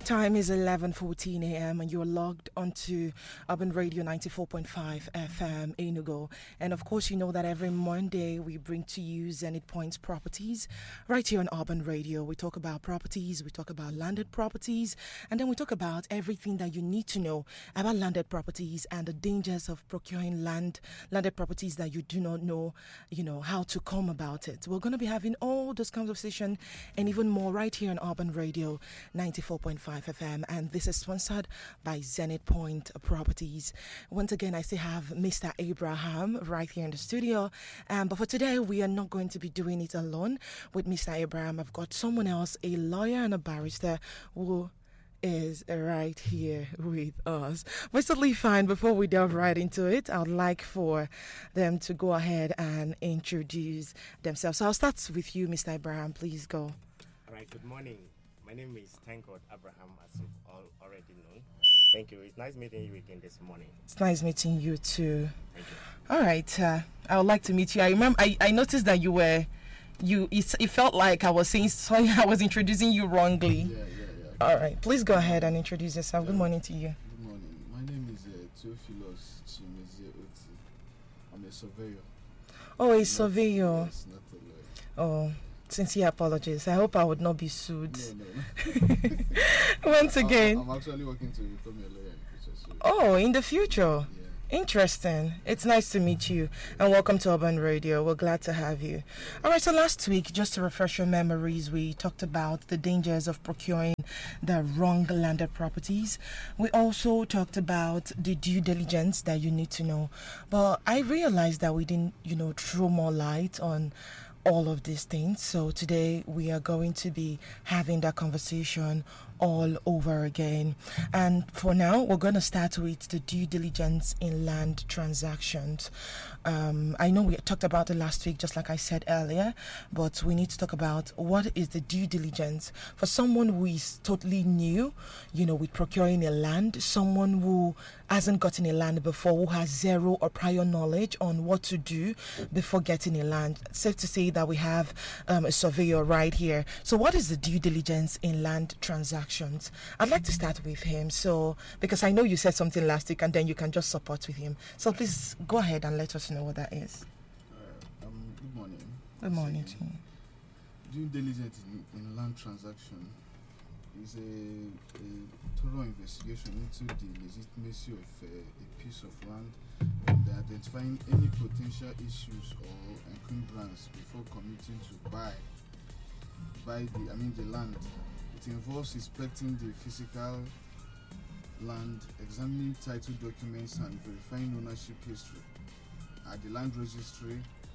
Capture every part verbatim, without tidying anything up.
time is eleven fourteen a.m. and you're logged onto Urban Radio ninety-four point five F M Enugu. And of course, you know that every Monday we bring to you Zenith Points Properties right here on Urban Radio. We talk about properties, we talk about landed properties, and then we talk about everything that you need to know about landed properties and the dangers of procuring land, landed properties that you do not know, you know, how to come about it. We're going to be having all those conversations and even more right here on Urban Radio ninety-four point five F M, and this is sponsored by Zenith Point Properties. Once again, I still have Mister Abraham right here in the studio, um, but for today we are not going to be doing it alone with Mister Abraham. I've got someone else, a lawyer and a barrister, who is right here with us. But it's totally fine. Before we delve right into it, I would like for them to go ahead and introduce themselves. So I'll start with you, Mister Abraham. Please go. All right, good morning. My name is Thank God Abraham, as you've all already known. Thank you. It's nice meeting you again this morning. It's nice meeting you too. Thank you. All right. Uh, I would like to meet you. I remember I, I noticed that you were, you it, it felt like I was saying, sorry, I was introducing you wrongly. Yeah, yeah, yeah. All right. Please go ahead and introduce yourself. Good morning to you. Good morning. My name is uh, Theophilus Chimezie Oti. I'm a surveyor. Oh, a Not- surveyor. Yes, not a lawyer. Oh, sincere apologies. I hope I would not be sued. No, no, no. Once I'm- again. I'm, actually working to become a lawyer in the future. So, Oh, in the future. yeah. Interesting. It's nice to meet you and welcome to Urban Radio. We're glad to have you. All right, so last week, just to refresh your memories, we talked about the dangers of procuring the wrong landed properties. We also talked about the due diligence that you need to know. But I realized that we didn't, you know, throw more light on all of these things. So today we are going to be having that conversation all over again. And for now, we're going to start with the due diligence in land transactions. Um, I know we talked about it last week, just like I said earlier, but we need to talk about what is the due diligence for someone who is totally new, you know, with procuring a land, someone who hasn't gotten a land before, who has zero or prior knowledge on what to do before getting a land. Safe to say that we have um, a surveyor right here. So what is the due diligence in land transactions? I'd like to start with him. So, because I know you said something last week and then you can just support with him. So please go ahead and let us know what that is. Uh, um, good morning. Good morning So, to you. Due diligence in, in land transaction is a, a thorough investigation into the legitimacy of uh, a piece of land and identifying any potential issues or encumbrance before committing to buy buy the I mean the land. It involves inspecting the physical land, examining title documents and verifying ownership history at the land registry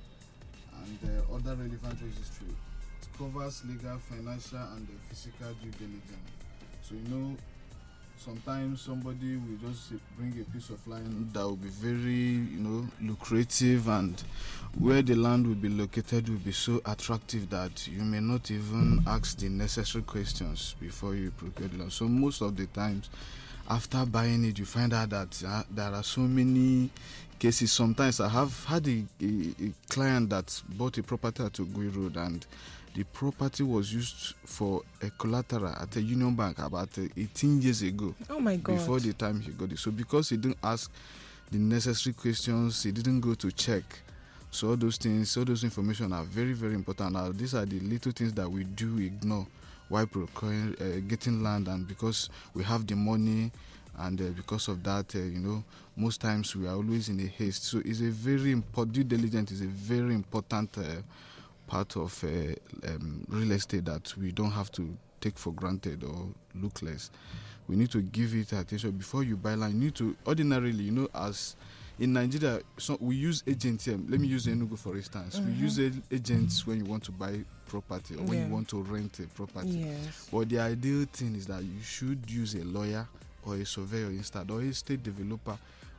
and uh, other relevant registry. It covers legal, financial and uh, physical due diligence. So you know, sometimes somebody will just uh, bring a piece of land that will be very, you know, lucrative, and where the land will be located will be so attractive that you may not even ask the necessary questions before you procure the land. So most of the times, after buying it, you find out that uh, there are so many cases. Sometimes I have had a, a, a client that bought a property at Ogui Road, and the property was used for a collateral at a Union Bank about uh, eighteen years ago. Oh my God. Before the time he got it. So because he didn't ask the necessary questions, he didn't go to check. So all those things, all those information are very, very important. Now, these are the little things that we do ignore while procuring, uh, getting land, and because we have the money, and uh, because of that, uh, you know, most times we are always in a haste. So it's a very important, due diligence is a very important uh, part of uh, um, real estate that we don't have to take for granted or look less. We need to give it attention before you buy land. You need to, ordinarily, you know, as in Nigeria, so we use agents here. Let me use Enugu for instance. Mm-hmm. We use a- agents when you want to buy property or when Yeah. you want to rent a property. Yes. But the ideal thing is that you should use a lawyer or a surveyor instead, or a state developer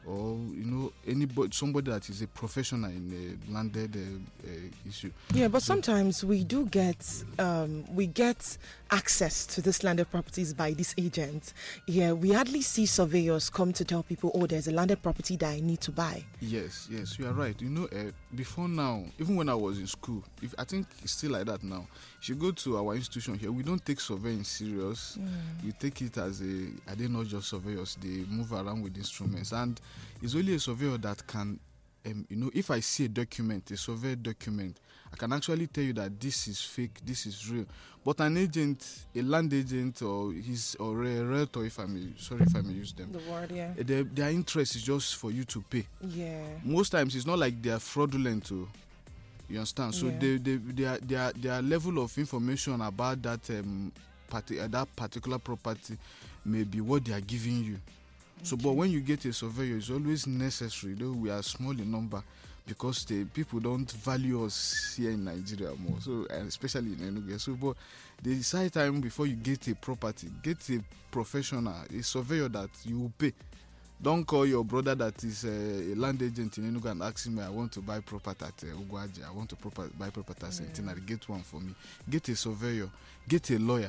or you know anybody, somebody that is a professional in a landed uh, uh, issue. Yeah, but so, sometimes we do get um, we get access to this landed properties by these agents. Yeah, we hardly see surveyors come to tell people, oh, there's a landed property that I need to buy. Yes, yes, you are right. You know, uh, before now, even when I was in school, if I think it's still like that now. If you go to our institution here, we don't take surveying serious. Mm. We take it as a, are they not just surveyors? They move around with instruments, and it's only a surveyor that can, um, you know, if I see a document, a survey document, I can actually tell you that this is fake, this is real. But an agent, a land agent, or his or a realtor, if I may, sorry if I may use them, the word, yeah, their, their interest is just for you to pay. Yeah. Most times it's not like they are fraudulent too. You understand? So yeah. they, they, their, their, their level of information about that um, parti- uh, that particular property may be what they are giving you. Okay. So, but when you get a surveyor, it's always necessary, though we are small in number, because the people don't value us here in Nigeria more. So, and especially in Enugu. So, but the decide time before you get a property, get a professional, a surveyor that you will pay. Don't call your brother that is uh, a land agent in Enugu and ask him, I want to buy property at uh, Ugwaji, I want to proper, buy property at Centenary, yeah. Get one for me. Get a surveyor, get a lawyer.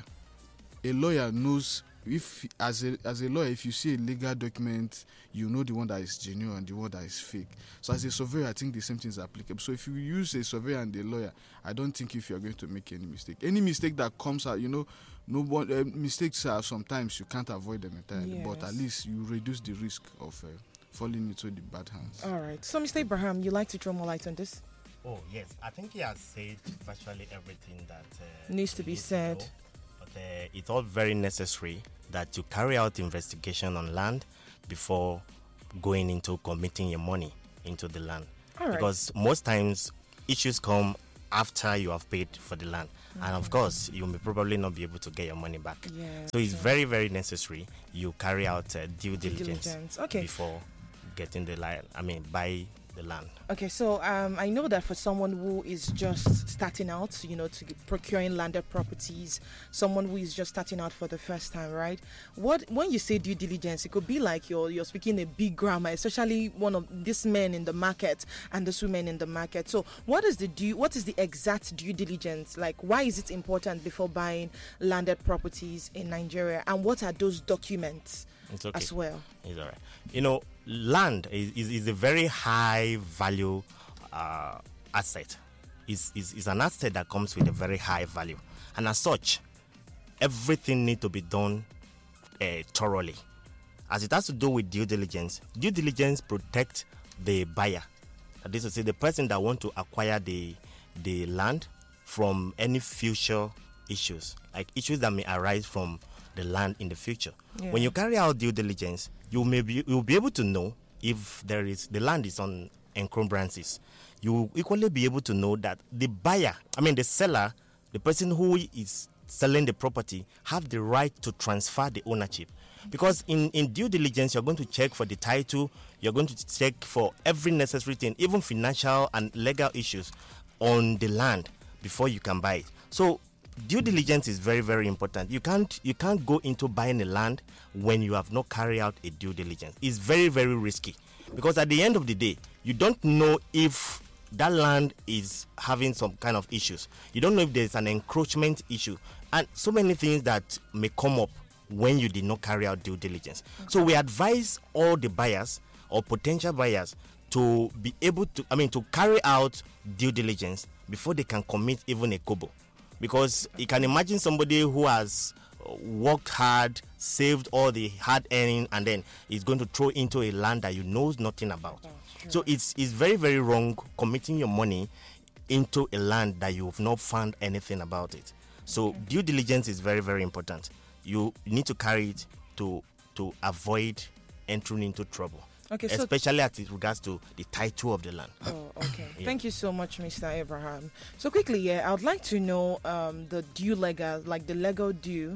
A lawyer knows, if as a as a lawyer, if you see a legal document, you know the one that is genuine and the one that is fake. So as a surveyor, I think the same thing is applicable. So if you use a surveyor and a lawyer, I don't think if you are going to make any mistake. Any mistake that comes out, you know, no one, uh, mistakes are sometimes you can't avoid them entirely, yes. But at least you reduce the risk of uh, falling into the bad hands. All right. So, Mister Abraham, you like to throw more light on this? Oh yes, I think he has said virtually everything that uh, needs to be said. To know, but uh, it's all very necessary that you carry out investigation on land before going into committing your money into the land. All right. Because most times issues come after you have paid for the land. Mm-hmm. And of course, you may probably not be able to get your money back. Yes, so it's yes. very, very necessary you carry out uh, due diligence, diligence. Okay. before getting the land, I mean, buy the land. Okay, so um, I know that for someone who is just starting out, you know, to procuring landed properties, someone who is just starting out for the first time, right? What when you say due diligence, it could be like you're you're speaking a big grammar, especially one of these men in the market and these women in the market. So what is the due? What is the exact due diligence? Like, why is it important before buying landed properties in Nigeria, and what are those documents? It's okay. As well. It's all right. You know, land is, is, is a very high value uh, asset. It's, it's, it's an asset that comes with a very high value. And as such, everything needs to be done uh, thoroughly. As it has to do with due diligence, due diligence protects the buyer. That is to say, the person that wants to acquire the, the land from any future issues, like issues that may arise from the land in the future. Yeah. When you carry out due diligence, you may be you'll be able to know if there is the land is on encumbrances. You will equally be able to know that the buyer, I mean the seller, the person who is selling the property, have the right to transfer the ownership. Because in, in due diligence, you're going to check for the title, you're going to check for every necessary thing, even financial and legal issues on the land before you can buy it. So due diligence is very, very important. You can't you can't go into buying a land when you have not carried out a due diligence. It's very, very risky, because at the end of the day, you don't know if that land is having some kind of issues. You don't know if there's an encroachment issue, and so many things that may come up when you did not carry out due diligence. Okay. So we advise all the buyers or potential buyers to be able to, I mean, to carry out due diligence before they can commit even a kobo. Because you can imagine somebody who has worked hard, saved all the hard earning, and then is going to throw into a land that you know nothing about. Oh, sure. So it's it's very, very wrong committing your money into a land that you've not found anything about it. So okay. Due diligence is very, very important. You need to carry it to to avoid entering into trouble. Okay, so especially as it regards to the title of the land. Oh, okay. Yeah. Thank you so much, Mister Abraham. So quickly, yeah, I would like to know um, the due legal, like the legal due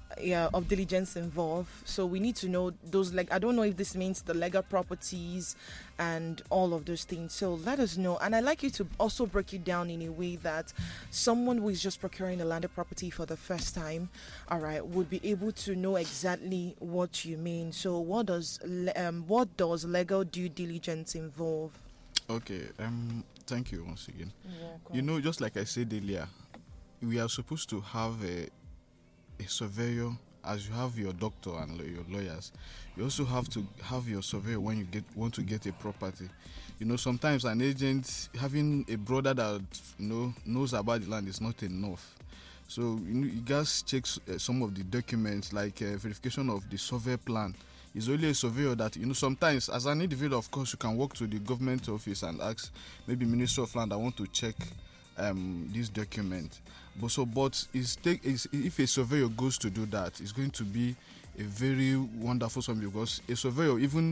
yeah, of diligence involved. So we need to know those, like, I don't know if this means the legal properties and all of those things. So let us know. And I'd like you to also break it down in a way that someone who is just procuring a landed property for the first time, all right, would be able to know exactly what you mean. So what does le- um, what does legal due diligence involve? Okay, um, thank you once again. You know, just like I said earlier, we are supposed to have a, a surveyor, as you have your doctor and lo- your lawyers. You also have to have your surveyor when you get want to get a property. You know, sometimes an agent having a brother that you know knows about the land is not enough. So you, know, you guys check uh, some of the documents, like uh, verification of the survey plan. It's only a surveyor that, you know, sometimes as an individual, of course, you can walk to the government office and ask maybe Ministry of Land, I want to check um, this document. But so, but it's take, it's, if a surveyor goes to do that, it's going to be a very wonderful something, because a surveyor, even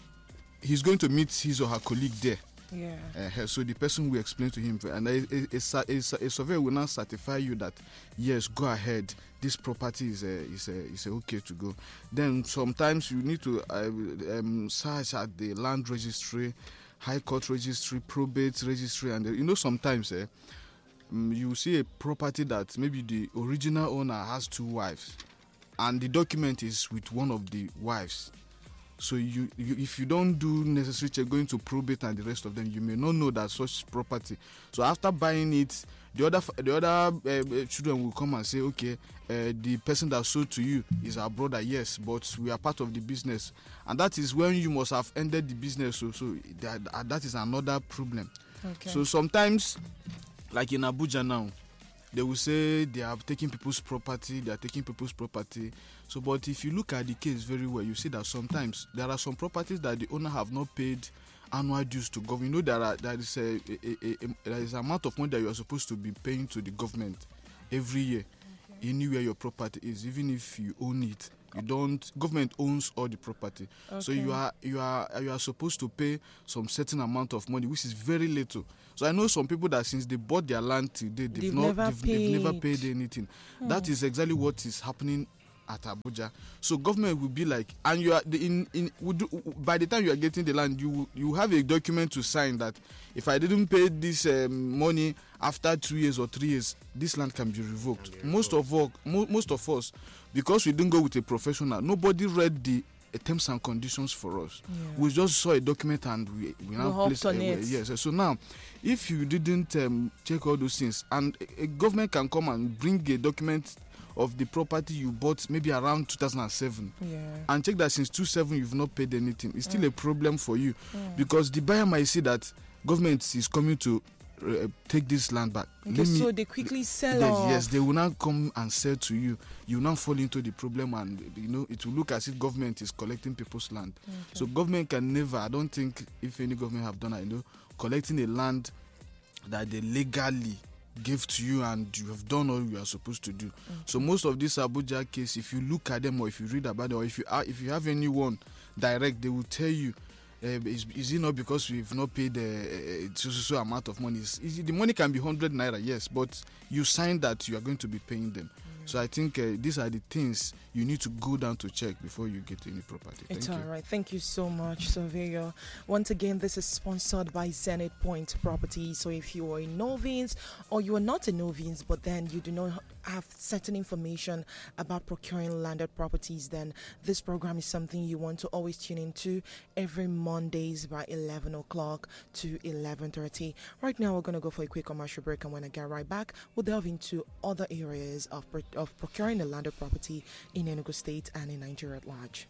he's going to meet his or her colleague there. Yeah. Uh, so the person will explain to him, and a, a, a, a, a surveyor will now certify you that yes, go ahead, this property is a, is a, is a okay to go. Then sometimes you need to uh, um, search at the land registry, high court registry, probate registry, and uh, you know sometimes uh, um, you see a property that maybe the original owner has two wives, and the document is with one of the wives. So you, you, if you don't do necessary check, going to probate and the rest of them, you may not know that such property. So after buying it, the other the other uh, children will come and say, okay, uh, the person that sold to you is our brother, yes, but we are part of the business, and that is when you must have ended the business. So so that, that is another problem. Okay. So sometimes, like in Abuja now, they will say they are taking people's property, they are taking people's property. So, but if you look at the case very well, you see that sometimes there are some properties that the owner have not paid annual dues to government. You know, there are there is a, a, a, a there is an amount of money that you are supposed to be paying to the government every year, okay, anywhere your property is, even if you own it. You don't. Government owns all the property, okay, so you are you are you are supposed to pay some certain amount of money, which is very little. So I know some people that since they bought their land today, they've, they've not never they've, they've never paid anything. Hmm. That is exactly what is happening at Abuja. So government will be like, and you are in in do, by the time you are getting the land, you you have a document to sign that if I didn't pay this um, money after two years or three years, this land can be revoked. Can be most revoked. of all, mo- most of us, because we didn't go with a professional, nobody read the uh, terms and conditions for us. Yeah. We just saw a document and we we now we placed on it. Yes. So now, if you didn't um, check all those things, and a, a government can come and bring a document of the property you bought maybe around two thousand seven, yeah, and check that since two thousand seven you've not paid anything, it's still mm. a problem for you, mm. because the buyer might see that government is coming to uh, take this land back. Okay, me, so they quickly sell yes, off. Yes, they will now come and sell to you. You now fall into the problem, and you know it will look as if government is collecting people's land. Okay. So government can never, I don't think if any government have done it, you know, collecting a land that they legally give to you and you have done all you are supposed to do. Okay. So most of these Abuja case, if you look at them or if you read about them or if you are, if you have anyone direct, they will tell you, uh, is, is it not because we've not paid a uh, so, so, so amount of money? Is, is, the money can be one hundred naira, yes, but you signed that you are going to be paying them. Mm. So I think uh, these are the things you need to go down to check before you get any property. Thank it's you. all right. Thank you so much, Surveyor. Once again, this is sponsored by Zenith Point Properties. So if you are a novice or you are not a novice, but then you do not have certain information about procuring landed properties, then this program is something you want to always tune into every Mondays by eleven o'clock to eleven thirty. Right now, we're going to go for a quick commercial break, and when I get right back, we'll delve into other areas of, of procuring a landed property in Enugu State and in Nigeria at large.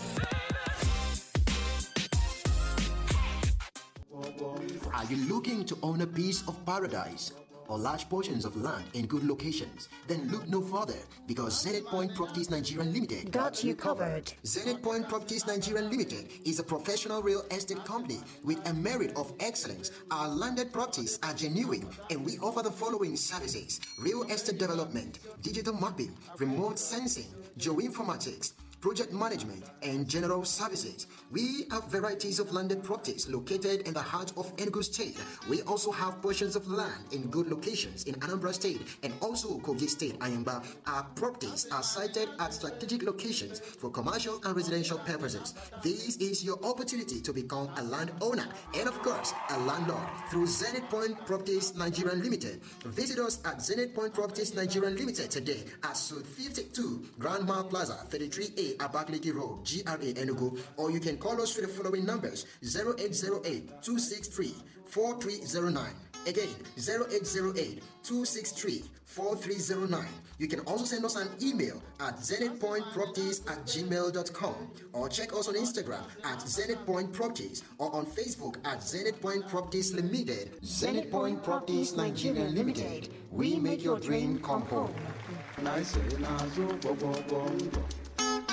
Are you looking to own a piece of paradise or large portions of land in good locations? Then look no further, because Zenith Point Properties Nigeria Limited got you covered. Zenith Point Properties Nigeria Limited is a professional real estate company with a merit of excellence. Our landed properties are genuine, and we offer the following services: real estate development, digital mapping, remote sensing, geoinformatics, project management, and general services. We have varieties of landed properties located in the heart of Enugu State. We also have portions of land in good locations in Anambra State and also Kogi State, Ayamba. Our properties are sited at strategic locations for commercial and residential purposes. This is your opportunity to become a landowner and, of course, a landlord through Zenith Point Properties Nigeria Limited. Visit us at Zenith Point Properties Nigeria Limited today at Suite fifty-two, Grand Mall Plaza, thirty-three A, Abakaliki Road, G R A, Enugu, or you can call us through the following numbers: zero eight zero eight, two six three, four three zero nine. Again, zero eight zero eight, two six three, four three zero nine. You can also send us an email at zenithpointproperties at gmail dot com or check us on Instagram at Zenith Point Properties or on Facebook at Zenith Point Properties Limited. Zenith Point Properties Nigeria Limited. We make your dream come home.